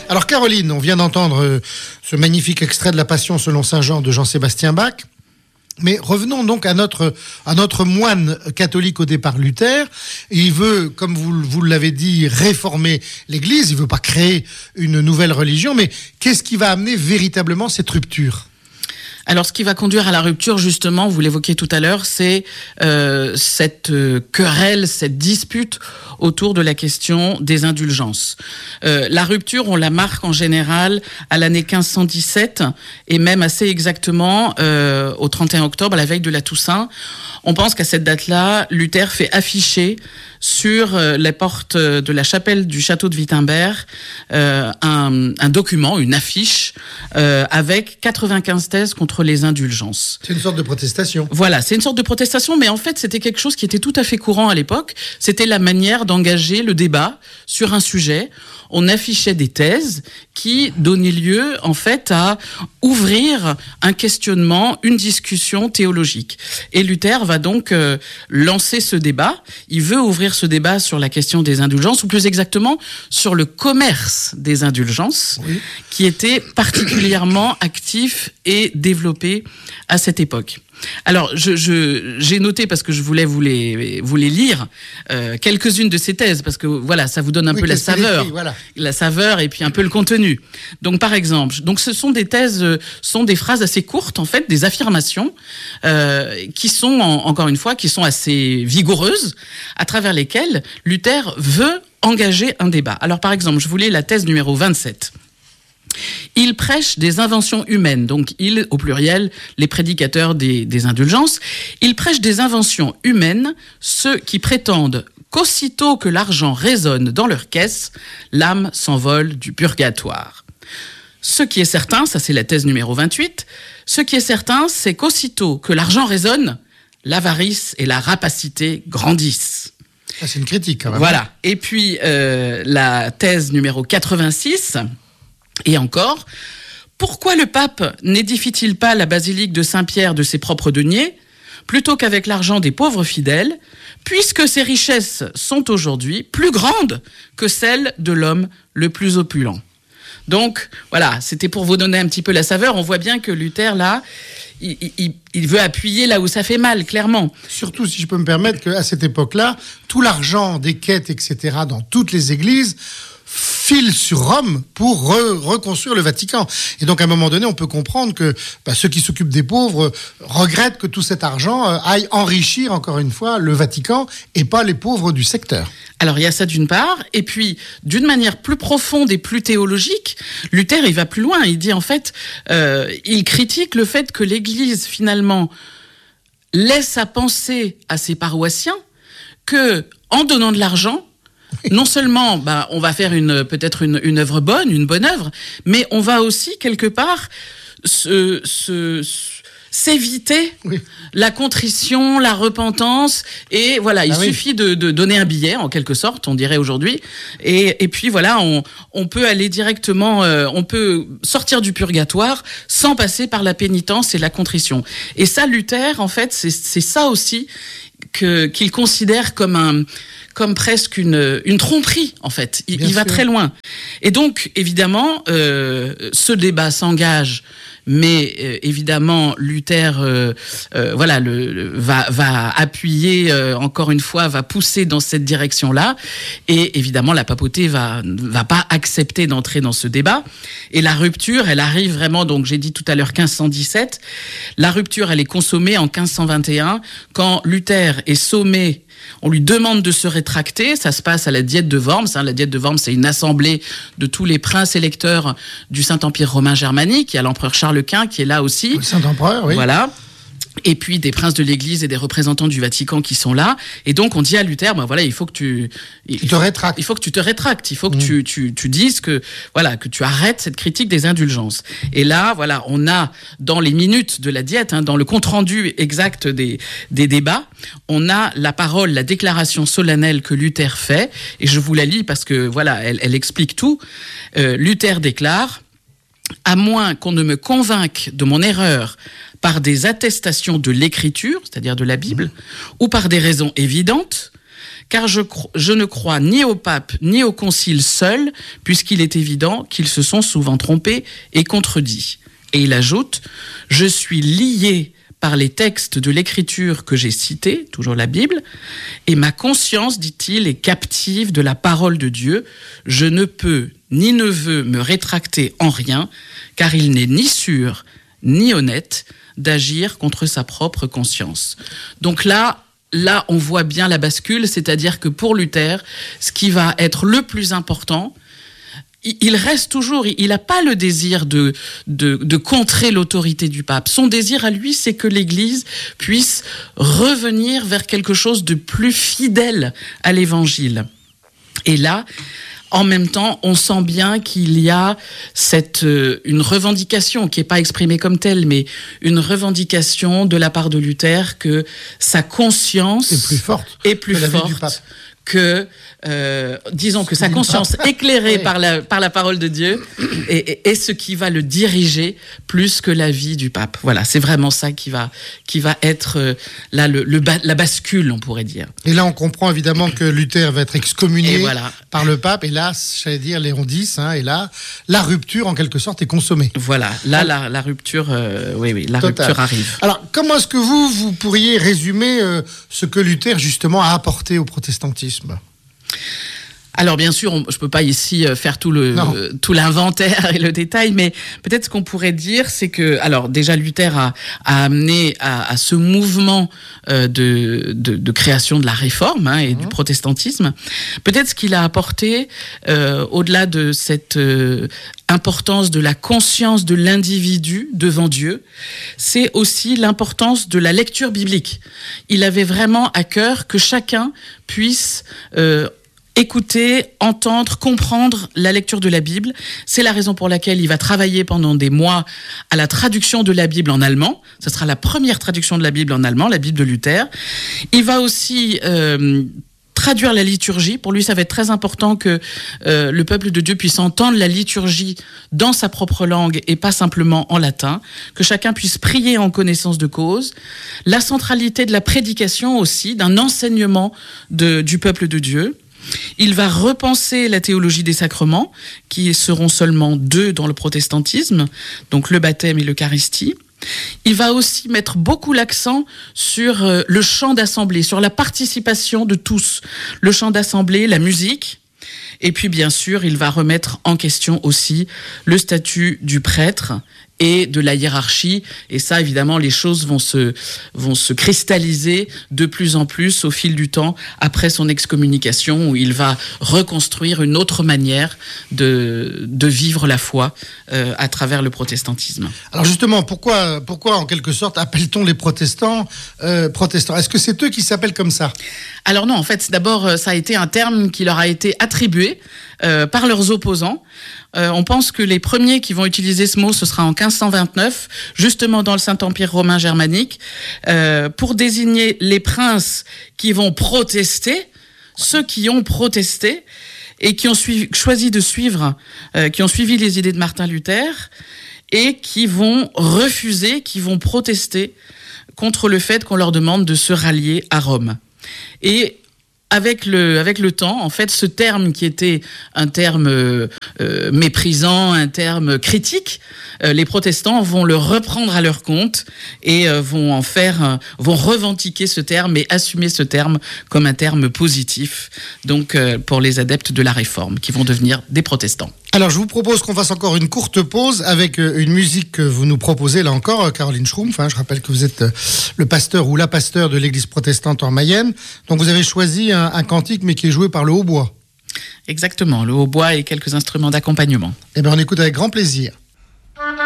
Alors Caroline, on vient d'entendre ce magnifique extrait de la Passion selon saint Jean de Jean-Sébastien Bach. Mais revenons donc à notre moine catholique au départ, Luther. Il veut, comme vous l'avez dit, réformer l'Église. Il veut pas créer une nouvelle religion. Mais qu'est-ce qui va amener véritablement cette rupture ? Alors, ce qui va conduire à la rupture, justement, vous l'évoquiez tout à l'heure, c'est cette querelle, cette dispute autour de la question des indulgences. La rupture, on la marque en général à l'année 1517 et même assez exactement au 31 octobre, à la veille de la Toussaint. On pense qu'à cette date-là, Luther fait afficher sur les portes de la chapelle du château de Wittenberg un document, une affiche avec 95 thèses contre les indulgences. C'est une sorte de protestation. Voilà, c'est une sorte de protestation, mais en fait, c'était quelque chose qui était tout à fait courant à l'époque. C'était la manière d'engager le débat sur un sujet. On affichait des thèses qui donnaient lieu, en fait, à ouvrir un questionnement, une discussion théologique. Et Luther va donc lancer ce débat. Il veut ouvrir ce débat sur la question des indulgences, ou plus exactement, sur le commerce des indulgences, oui, qui était particulièrement actif et développé à cette époque. Alors, j'ai noté, parce que je voulais vous les lire, quelques-unes de ces thèses, parce que voilà, ça vous donne un peu la saveur, voilà, la saveur et puis un peu le contenu. Donc, par exemple, ce sont des thèses, sont des phrases assez courtes, en fait, des affirmations qui sont, encore une fois, qui sont assez vigoureuses, à travers lesquelles Luther veut engager un débat. Alors, par exemple, je vous lis la thèse numéro 27. Il prêche des inventions humaines, donc il, au pluriel, les prédicateurs des indulgences, il prêche des inventions humaines, ceux qui prétendent qu'aussitôt que l'argent résonne dans leur caisse, l'âme s'envole du purgatoire. Ce qui est certain, ça c'est la thèse numéro 28, ce qui est certain, c'est qu'aussitôt que l'argent résonne, l'avarice et la rapacité grandissent. Ah, c'est une critique quand même. Voilà. Et puis la thèse numéro 86... Et encore, pourquoi le pape n'édifie-t-il pas la basilique de Saint-Pierre de ses propres deniers, plutôt qu'avec l'argent des pauvres fidèles, puisque ses richesses sont aujourd'hui plus grandes que celles de l'homme le plus opulent? Donc, voilà, c'était pour vous donner un petit peu la saveur. On voit bien que Luther, là, il veut appuyer là où ça fait mal, clairement. Surtout, si je peux me permettre, qu'à cette époque-là, tout l'argent des quêtes, etc., dans toutes les églises, file sur Rome pour reconstruire le Vatican. Et donc, à un moment donné, on peut comprendre que ceux qui s'occupent des pauvres regrettent que tout cet argent aille enrichir, encore une fois, le Vatican et pas les pauvres du secteur. Alors, il y a ça d'une part. Et puis, d'une manière plus profonde et plus théologique, Luther, il va plus loin. Il dit, en fait, il critique le fait que l'Église, finalement, laisse à penser à ses paroissiens que, en donnant de l'argent, non seulement, on va faire peut-être une œuvre bonne, une bonne œuvre, mais on va aussi quelque part s'éviter la contrition, la repentance, et voilà, il suffit de donner un billet, en quelque sorte, on dirait aujourd'hui, et puis voilà, on peut aller directement, on peut sortir du purgatoire sans passer par la pénitence et la contrition. Et ça, Luther, en fait, c'est ça aussi qu'il considère comme presque une tromperie, en fait. Il va très loin. Et donc, évidemment, ce débat s'engage, mais évidemment, Luther va appuyer, encore une fois, va pousser dans cette direction-là. Et évidemment, la papauté va pas accepter d'entrer dans ce débat. Et la rupture, elle arrive vraiment, donc j'ai dit tout à l'heure 1517. La rupture, elle est consommée en 1521, quand Luther est sommé. On lui demande de se rétracter, ça se passe à la Diète de Worms. La Diète de Worms, c'est une assemblée de tous les princes électeurs du Saint-Empire romain germanique. Il y a l'empereur Charles Quint qui est là aussi. Le Saint-Empereur, oui. Voilà. Et puis des princes de l'Église et des représentants du Vatican qui sont là. Et donc on dit à Luther, il faut que tu te rétractes. Il faut que tu te rétractes. Il faut que tu dises que tu arrêtes cette critique des indulgences. Et là, voilà, on a dans les minutes de la Diète, dans le compte rendu exact des débats, on a la parole, la déclaration solennelle que Luther fait. Et je vous la lis parce que voilà, elle explique tout. Luther déclare: à moins qu'on ne me convainque de mon erreur par des attestations de l'Écriture, c'est-à-dire de la Bible, ou par des raisons évidentes, car je ne crois ni au pape ni au concile seul, puisqu'il est évident qu'ils se sont souvent trompés et contredits. Et il ajoute, je suis lié par les textes de l'écriture que j'ai cités, toujours la Bible, et ma conscience, dit-il, est captive de la parole de Dieu. Je ne peux ni ne veux me rétracter en rien, car il n'est ni sûr ni honnête d'agir contre sa propre conscience. Donc là, on voit bien la bascule, c'est-à-dire que pour Luther, ce qui va être le plus important, il reste toujours, il n'a pas le désir de contrer l'autorité du pape. Son désir à lui, c'est que l'Église puisse revenir vers quelque chose de plus fidèle à l'Évangile. Et là, en même temps, on sent bien qu'il y a une revendication qui n'est pas exprimée comme telle, mais une revendication de la part de Luther que sa conscience est plus forte que, disons que sa conscience éclairée par la parole de Dieu est ce qui va le diriger plus que la vie du pape. Voilà, c'est vraiment ça qui va être là la bascule, on pourrait dire. Et là, on comprend évidemment que Luther va être excommunié par le pape. Et là, j'allais dire Léon X, et là, la rupture en quelque sorte est consommée. Voilà, là, la rupture, rupture arrive. Alors, comment est-ce que vous pourriez résumer ce que Luther justement a apporté au protestantisme ? Alors bien sûr, je ne peux pas ici faire tout l'inventaire et le détail, mais peut-être ce qu'on pourrait dire, c'est que, alors déjà Luther a amené à ce mouvement de création de la réforme et du protestantisme. Peut-être ce qu'il a apporté, au-delà de cette importance de la conscience de l'individu devant Dieu, c'est aussi l'importance de la lecture biblique. Il avait vraiment à cœur que chacun puisse écouter, entendre, comprendre la lecture de la Bible. C'est la raison pour laquelle il va travailler pendant des mois à la traduction de la Bible en allemand. Ce sera la première traduction de la Bible en allemand, la Bible de Luther. Il va aussi traduire la liturgie. Pour lui, ça va être très important que le peuple de Dieu puisse entendre la liturgie dans sa propre langue et pas simplement en latin, que chacun puisse prier en connaissance de cause. La centralité de la prédication aussi, d'un enseignement du peuple de Dieu. Il va repenser la théologie des sacrements, qui seront seulement 2 dans le protestantisme, donc le baptême et l'Eucharistie. Il va aussi mettre beaucoup l'accent sur le chant d'assemblée, sur la participation de tous. Le chant d'assemblée, la musique. Et puis, bien sûr, il va remettre en question aussi le statut du prêtre et de la hiérarchie. Et ça, évidemment, les choses vont se cristalliser de plus en plus au fil du temps après son excommunication, où il va reconstruire une autre manière de vivre la foi à travers le protestantisme. Alors justement, pourquoi en quelque sorte appelle-t-on les protestants protestants ? Est-ce que c'est eux qui s'appellent comme ça ? Alors non, en fait, d'abord, ça a été un terme qui leur a été attribué par leurs opposants. On pense que les premiers qui vont utiliser ce mot, ce sera en 1529, justement dans le Saint-Empire romain germanique, pour désigner les princes qui vont protester, ceux qui ont protesté et qui ont choisi de suivre, qui ont suivi les idées de Martin Luther et qui vont refuser, qui vont protester contre le fait qu'on leur demande de se rallier à Rome. Et avec le temps, en fait, ce terme qui était un terme méprisant, un terme critique, les protestants vont le reprendre à leur compte et vont revendiquer ce terme et assumer ce terme comme un terme positif. Donc, pour les adeptes de la Réforme, qui vont devenir des protestants. Alors, je vous propose qu'on fasse encore une courte pause avec une musique que vous nous proposez, là encore, Caroline Schrumpf. Je rappelle que vous êtes le pasteur ou la pasteur de l'église protestante en Mayenne. Donc, vous avez choisi un cantique, mais qui est joué par le hautbois. Exactement, le hautbois et quelques instruments d'accompagnement. Eh bien, on écoute avec grand plaisir.